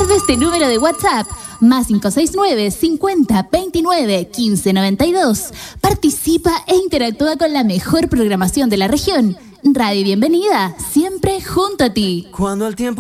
Guarda este número de WhatsApp, más 569 50 29 15 92. Participa e interactúa con la mejor programación de la región. Radio Bienvenida, siempre junto a ti. Cuando el tiempo